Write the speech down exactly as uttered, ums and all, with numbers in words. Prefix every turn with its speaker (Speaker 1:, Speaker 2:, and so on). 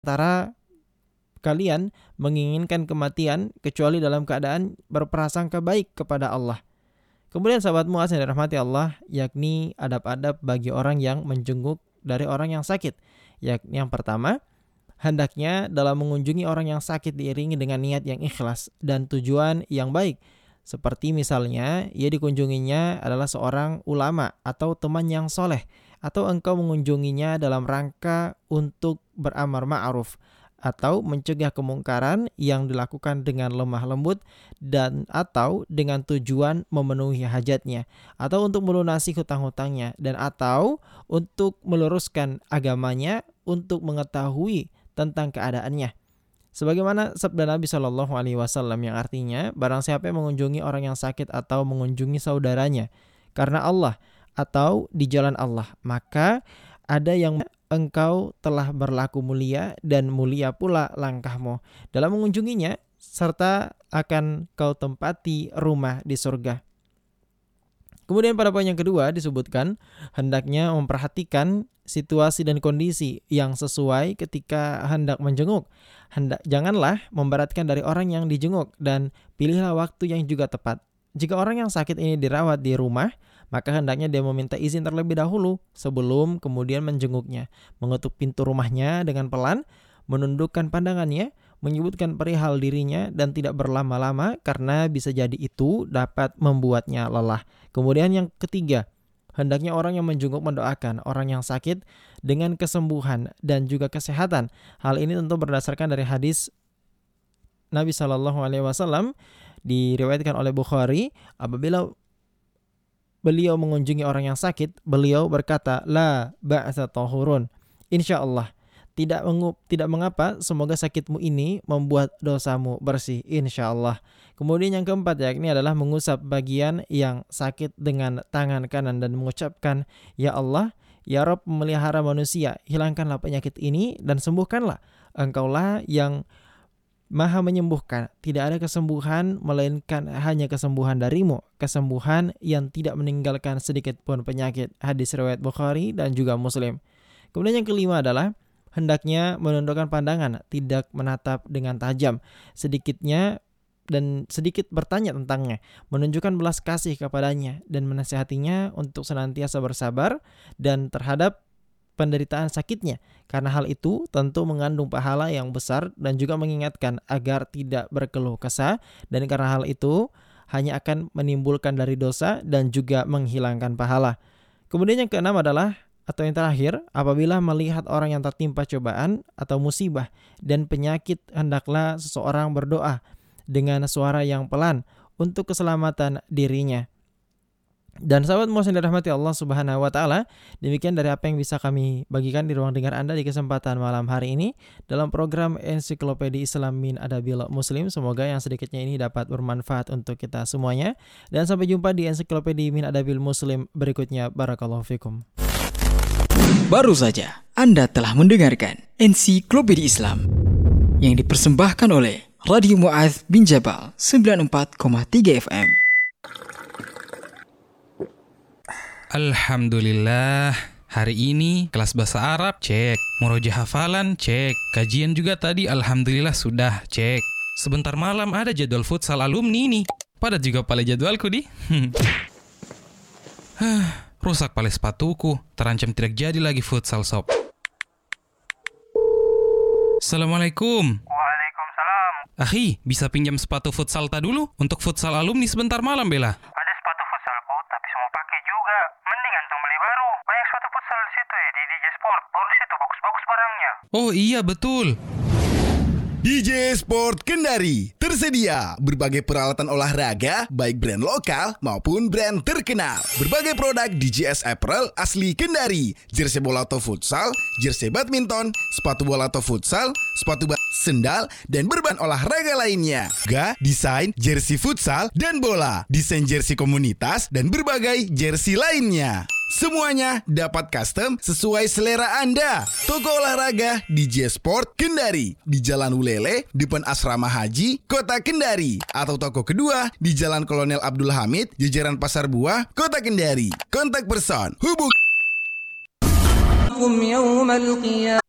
Speaker 1: antara kalian menginginkan kematian kecuali dalam keadaan berprasangka baik kepada Allah. Kemudian sahabat Muaz yang dirahmati Allah, yakni adab-adab bagi orang yang menjenguk dari orang yang sakit. Yakni yang pertama, hendaknya dalam mengunjungi orang yang sakit diiringi dengan niat yang ikhlas dan tujuan yang baik. Seperti misalnya, ia dikunjunginya adalah seorang ulama atau teman yang soleh, atau engkau mengunjunginya dalam rangka untuk beramar ma'ruf, atau mencegah kemungkaran yang dilakukan dengan lemah lembut dan atau dengan tujuan memenuhi hajatnya, atau untuk melunasi hutang-hutangnya, dan atau untuk meluruskan agamanya, untuk mengetahui tentang keadaannya. Sebagaimana sabda Nabi Shallallahu Alaihi Wasallam yang artinya, barang siapa yang mengunjungi orang yang sakit atau mengunjungi saudaranya karena Allah atau di jalan Allah, maka ada yang engkau telah berlaku mulia dan mulia pula langkahmu dalam mengunjunginya, serta akan kau tempati rumah di surga. Kemudian pada poin yang kedua disebutkan hendaknya memperhatikan situasi dan kondisi yang sesuai ketika hendak menjenguk. Hendak janganlah memberatkan dari orang yang dijenguk dan pilihlah waktu yang juga tepat. Jika orang yang sakit ini dirawat di rumah, maka hendaknya dia meminta izin terlebih dahulu sebelum kemudian menjenguknya, mengetuk pintu rumahnya dengan pelan, menundukkan pandangannya, menyebutkan perihal dirinya dan tidak berlama-lama karena bisa jadi itu dapat membuatnya lelah. Kemudian yang ketiga, hendaknya orang yang menjenguk mendoakan orang yang sakit dengan kesembuhan dan juga kesehatan. Hal ini tentu berdasarkan dari hadis Nabi Shallallahu Alaihi Wasallam, diriwayatkan oleh Bukhari, apabila beliau mengunjungi orang yang sakit, beliau berkata, la ba'sa tahurun, insya Allah tidak mengup, tidak mengapa, semoga sakitmu ini membuat dosamu bersih, insya Allah. Kemudian yang keempat yakni adalah mengusap bagian yang sakit dengan tangan kanan dan mengucapkan, ya Allah, ya Rabb memelihara manusia, hilangkanlah penyakit ini dan sembuhkanlah. Engkaulah yang Maha menyembuhkan, tidak ada kesembuhan melainkan hanya kesembuhan darimu, kesembuhan yang tidak meninggalkan sedikit pun penyakit. Hadis riwayat Bukhari dan juga Muslim. Kemudian yang kelima adalah hendaknya menundukkan pandangan, tidak menatap dengan tajam, sedikitnya dan sedikit bertanya tentangnya, menunjukkan belas kasih kepadanya dan menasihatinya untuk senantiasa bersabar dan terhadap penderitaan sakitnya, karena hal itu tentu mengandung pahala yang besar dan juga mengingatkan agar tidak berkeluh kesah, dan karena hal itu hanya akan menimbulkan dari dosa dan juga menghilangkan pahala. Kemudian yang keenam adalah atau yang terakhir, apabila melihat orang yang tertimpa cobaan atau musibah dan penyakit, hendaklah seseorang berdoa dengan suara yang pelan untuk keselamatan dirinya. Dan sahabat muslim dirahmati Allah Subhanahu wa taala, demikian dari apa yang bisa kami bagikan di ruang dengar Anda di kesempatan malam hari ini dalam program Ensiklopedia Islam min Adabil Muslim. Semoga yang sedikitnya ini dapat bermanfaat untuk kita semuanya, dan sampai jumpa di Ensiklopedia min Adabil Muslim berikutnya. Barakallahu fikum.
Speaker 2: Baru saja Anda telah mendengarkan Ensiklopedia Islam yang dipersembahkan oleh Radio Mu'adz bin Jabal sembilan puluh empat koma tiga F M.
Speaker 3: Alhamdulillah, hari ini kelas bahasa Arab cek, murojaah hafalan cek, kajian juga tadi alhamdulillah sudah cek. Sebentar malam ada jadwal futsal alumni nih. Padat juga pale jadwalku di. Rusak pale sepatuku, terancam tidak jadi lagi futsal sob. Assalamualaikum.
Speaker 4: Waalaikumsalam.
Speaker 3: Akhi, bisa pinjam sepatu futsal ta dulu untuk futsal alumni sebentar malam bela?
Speaker 4: Ada sepatu futsalku, tapi semua pakai juga. Mending antum beli baru. Banyak sepatu futsal di situ ya, di D J Sport. Baru di situ bagus-bagus barangnya.
Speaker 3: Oh iya betul.
Speaker 5: D J Sport Kendari tersedia berbagai peralatan olahraga baik brand lokal maupun brand terkenal. Berbagai produk D J S Apparel asli Kendari, jersey bola atau futsal, jersey badminton, sepatu bola atau futsal, sepatu bat, sendal, dan berbahan olahraga lainnya. Juga desain jersey futsal dan bola, desain jersey komunitas, dan berbagai jersey lainnya. Semuanya dapat custom sesuai selera Anda. Toko olahraga D J Sport Kendari di Jalan Ulele, depan Asrama Haji, Kota Kendari. Atau toko kedua di Jalan Kolonel Abdul Hamid, jajaran Pasar Buah, Kota Kendari. Kontak person hubungi